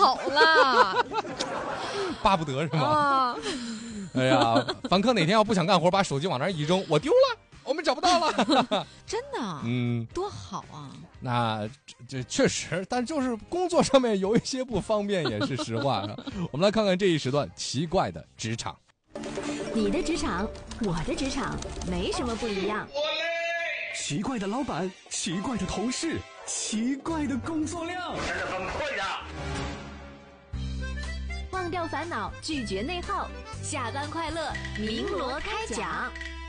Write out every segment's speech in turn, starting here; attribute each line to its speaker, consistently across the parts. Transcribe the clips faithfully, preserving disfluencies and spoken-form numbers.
Speaker 1: 好了，
Speaker 2: 巴不得是吗？
Speaker 1: 啊，
Speaker 2: 哎呀，凡客哪天要不想干活，把手机往那儿一扔，我丢了，我们找不到了。
Speaker 1: 真的，
Speaker 2: 嗯，
Speaker 1: 多好啊！
Speaker 2: 那这确实，但就是工作上面有一些不方便，也是实话啊。我们来看看这一时段奇怪的职场。
Speaker 3: 你的职场，我的职场，没什么不一样。
Speaker 4: 奇怪的老板，奇怪的同事，奇怪的工作量，
Speaker 5: 真的崩溃呀！
Speaker 3: 忘掉烦恼，拒绝内耗，下班快乐，鸣锣开讲。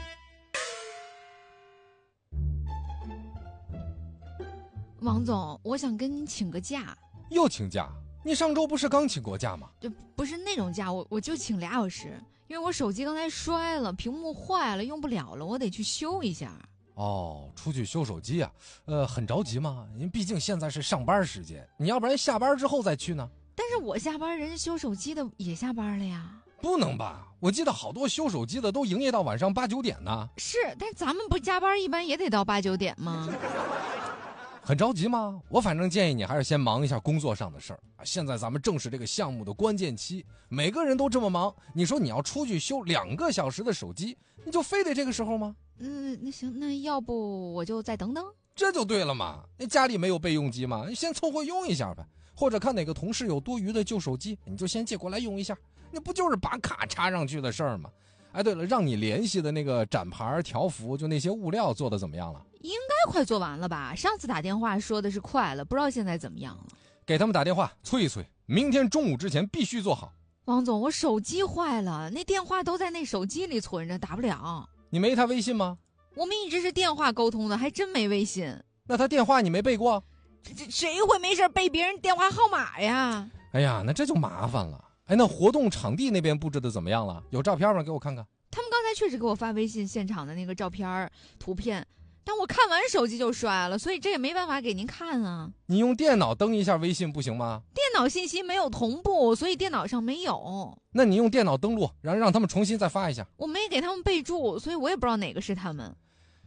Speaker 1: 王总，我想跟你请个假。
Speaker 2: 又请假？你上周不是刚请过假吗？
Speaker 1: 就不是那种假，我我就请俩小时，因为我手机刚才摔了，屏幕坏了，用不了了，我得去修一下。
Speaker 2: 哦，出去修手机啊？呃，很着急吗？因为毕竟现在是上班时间，你要不然下班之后再去呢？
Speaker 1: 但是我下班，人家修手机的也下班了呀。
Speaker 2: 不能吧？我记得好多修手机的都营业到晚上八九点呢。
Speaker 1: 是，但是咱们不加班一般也得到八九点吗？
Speaker 2: 很着急吗？我反正建议你还是先忙一下工作上的事儿。现在咱们正是这个项目的关键期，每个人都这么忙，你说你要出去修两个小时的手机，你就非得这个时候吗？
Speaker 1: 嗯，那行，那要不我就再等等。
Speaker 2: 这就对了嘛。那家里没有备用机吗？你先凑合用一下呗，或者看哪个同事有多余的旧手机，你就先借过来用一下。那不就是把卡插上去的事儿吗？哎，对了，让你联系的那个展牌条幅，就那些物料做的怎么样了？
Speaker 1: 应该快做完了吧？上次打电话说的是快了，不知道现在怎么样了。
Speaker 2: 给他们打电话催一催，明天中午之前必须做好。
Speaker 1: 王总，我手机坏了，那电话都在那手机里存着，打不了。
Speaker 2: 你没他微信吗？
Speaker 1: 我们一直是电话沟通的，还真没微信。
Speaker 2: 那他电话你没背过？
Speaker 1: 这这谁会没事背别人电话号码呀？
Speaker 2: 哎呀，那这就麻烦了。哎，那活动场地那边布置的怎么样了？有照片吗？给我看看。
Speaker 1: 他们刚才确实给我发微信现场的那个照片图片，但我看完手机就摔了，所以这也没办法给您看啊。
Speaker 2: 你用电脑登一下微信不行吗？
Speaker 1: 电脑信息没有同步，所以电脑上没有。
Speaker 2: 那你用电脑登录，然后让他们重新再发一下。
Speaker 1: 我没给他们备注，所以我也不知道哪个是他们。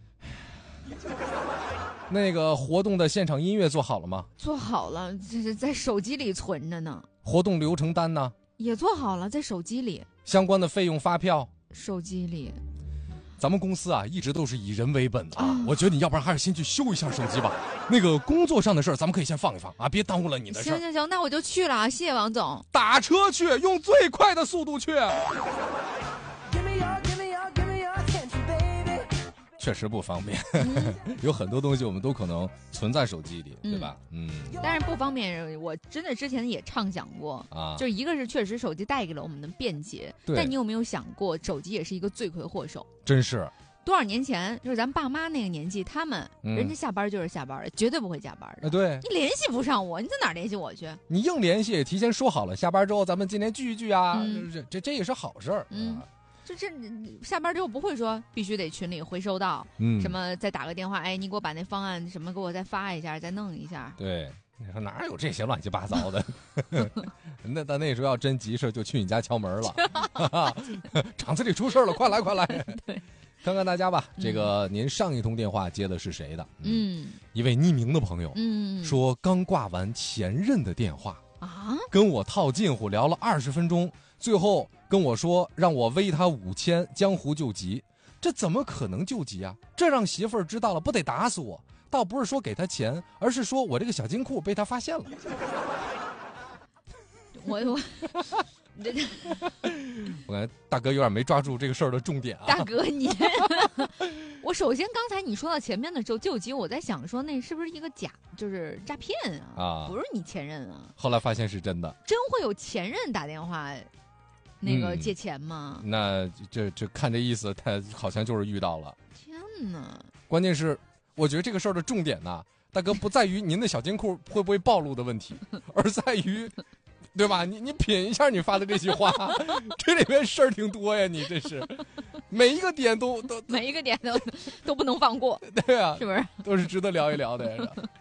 Speaker 2: 那个活动的现场音乐做好了吗？
Speaker 1: 做好了，这是在手机里存着呢。
Speaker 2: 活动流程单呢？
Speaker 1: 也做好了，在手机里。
Speaker 2: 相关的费用发票？
Speaker 1: 手机里。
Speaker 2: 咱们公司啊，一直都是以人为本的啊。我觉得你要不然还是先去修一下手机吧。那个工作上的事儿，咱们可以先放一放啊，别耽误了你的事儿。
Speaker 1: 行行行，那我就去了啊，谢谢王总。
Speaker 2: 打车去，用最快的速度去。确实不方便，嗯、有很多东西我们都可能存在手机里，嗯、对吧？嗯，
Speaker 1: 但是不方便，我真的之前也畅想过啊，就一个是确实手机带给了我们的便捷，但你有没有想过，手机也是一个罪魁祸首？
Speaker 2: 真是，
Speaker 1: 多少年前就是咱爸妈那个年纪，他们、嗯、人家下班就是下班，绝对不会加班的。
Speaker 2: 啊，对，
Speaker 1: 你联系不上我，你在哪儿联系我去？
Speaker 2: 你硬联系也提前说好了，下班之后咱们今天聚一聚啊，嗯、这这这也是好事儿。
Speaker 1: 嗯。啊就这下班之后不会说必须得群里回收到，嗯，什么再打个电话，哎，你给我把那方案什么给我再发一下，再弄一下。
Speaker 2: 对，你说哪有这些乱七八糟的？那到那时候要真急事就去你家敲门了，厂子里出事了，快来快来！
Speaker 1: 对，
Speaker 2: 看看大家吧，这个您上一通电话接的是谁的？
Speaker 1: 嗯，
Speaker 2: 一位匿名的朋友，
Speaker 1: 嗯，
Speaker 2: 说刚挂完前任的电话
Speaker 1: 啊，
Speaker 2: 跟我套近乎聊了二十分钟，最后跟我说让我微他五千，江湖救急。这怎么可能救急啊？这让媳妇儿知道了不得打死我？倒不是说给他钱，而是说我这个小金库被他发现了。
Speaker 1: 我我
Speaker 2: 我感觉大哥有点没抓住这个事儿的重点啊。
Speaker 1: 大哥你我首先刚才你说到前面的时候救急，我在想说那是不是一个假，就是诈骗啊？啊，不是你前任啊？
Speaker 2: 后来发现是真的。
Speaker 1: 真会有前任打电话那个借钱吗？
Speaker 2: 嗯、那这这看这意思，他好像就是遇到了。
Speaker 1: 天哪！
Speaker 2: 关键是我觉得这个事儿的重点呢、啊，大哥不在于您的小金库会不会暴露的问题，而在于。对吧？你你品一下你发的这句话，这里面事儿挺多呀，你这是每一个点都都
Speaker 1: 每一个点都都不能放过，
Speaker 2: 对啊，
Speaker 1: 是不是？
Speaker 2: 都是值得聊一聊的。